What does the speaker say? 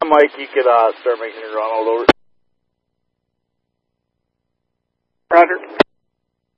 Mike, you could start making your run all over. Roger.